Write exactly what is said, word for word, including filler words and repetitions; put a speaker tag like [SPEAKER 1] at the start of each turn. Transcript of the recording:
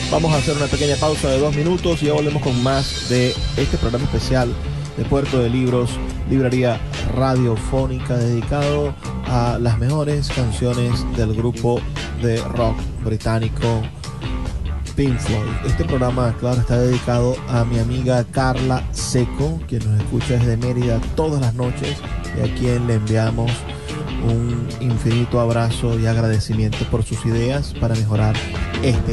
[SPEAKER 1] Vamos a hacer una pequeña pausa de dos minutos y ya volvemos con más de este programa especial de Puerto de Libros, librería radiofónica, dedicado a las mejores canciones del grupo de rock británico Pink Floyd. Este programa, claro, está dedicado a mi amiga Carla Seco, quien nos escucha desde Mérida todas las noches y a quien le enviamos un infinito abrazo y agradecimiento por sus ideas para mejorar este